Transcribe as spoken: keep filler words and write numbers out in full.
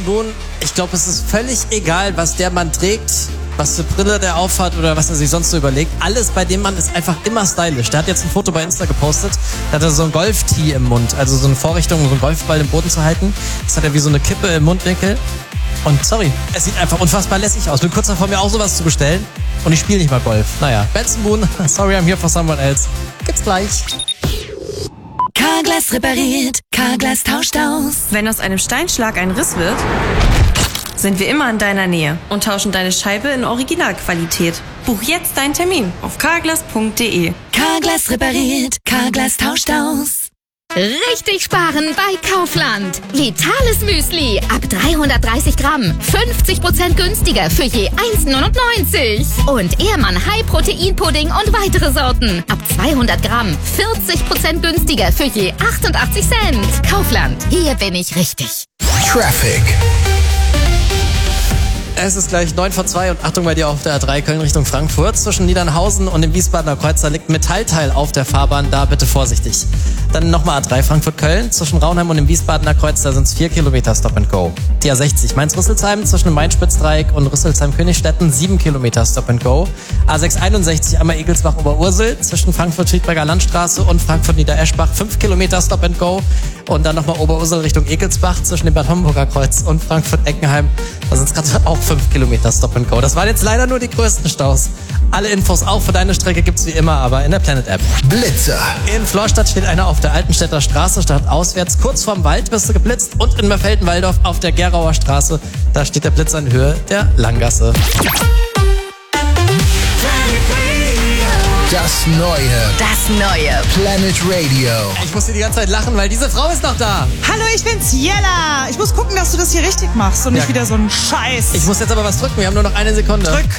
Boone, ich glaube, es ist völlig egal, was der Mann trägt, was für Brille der aufhat oder was er sich sonst so überlegt. Alles bei dem Mann ist einfach immer stylisch. Der hat jetzt ein Foto bei Insta gepostet, da hat er so ein Golf-Tee im Mund, also so eine Vorrichtung, um so einen Golfball im Boden zu halten. Das hat er wie so eine Kippe im Mundwinkel. Und sorry, es sieht einfach unfassbar lässig aus. Bin kurz davor, mir auch sowas zu bestellen. Und ich spiele nicht mal Golf. Naja, Benson Boone, sorry, I'm here for someone else. Gibt's gleich. Carglass repariert, Carglass tauscht aus. Wenn aus einem Steinschlag ein Riss wird, sind wir immer in deiner Nähe und tauschen deine Scheibe in Originalqualität. Buch jetzt deinen Termin auf carglass punkt de. Carglass repariert, Carglass tauscht aus. Richtig sparen bei Kaufland. Vitales Müsli ab dreihundertdreißig Gramm. fünfzig Prozent günstiger für je eins neunundneunzig. Und Ehrmann High Protein Pudding und weitere Sorten ab zweihundert Gramm. vierzig Prozent günstiger für je achtundachtzig Cent. Kaufland, hier bin ich richtig. Traffic. Es ist gleich neun vor zwei und Achtung bei dir auf der A drei Köln Richtung Frankfurt. Zwischen Niedernhausen und dem Wiesbadener Kreuz, da liegt ein Metallteil auf der Fahrbahn, da bitte vorsichtig. Dann nochmal A drei Frankfurt-Köln. Zwischen Raunheim und dem Wiesbadener Kreuz, da sind es vier Kilometer Stop and Go. Die A sechzig Mainz-Rüsselsheim zwischen dem Main-Spitzdreieck und Rüsselsheim-Königstetten, sieben Kilometer Stop and Go. A sechs einundsechzig einmal Egelsbach-Oberursel zwischen Frankfurt-Schiedberger Landstraße und Frankfurt-Niedereschbach, fünf Kilometer Stop and Go. Und dann nochmal Oberursel Richtung Egelsbach zwischen dem Bad Homburger Kreuz und Frankfurt-Eckenheim. Da sind es gerade auch fünf Kilometer Stop and Go. Das waren jetzt leider nur die größten Staus. Alle Infos auch für deine Strecke gibt's wie immer, aber in der Planet-App. Blitzer. In Florstadt steht einer auf der Altenstädter Straße, stadtauswärts. Kurz vorm Wald bist du geblitzt. Und in Merfelden-Walldorf auf der Gerauer Straße, da steht der Blitz in Höhe der Langgasse. Das Neue. Das Neue. Planet Radio. Ich muss hier die ganze Zeit lachen, weil diese Frau ist noch da. Hallo, ich bin's, Jella. Ich muss gucken, dass du das hier richtig machst und nicht Ja. wieder so einen Scheiß. Ich muss jetzt aber was drücken, wir haben nur noch eine Sekunde. Drück.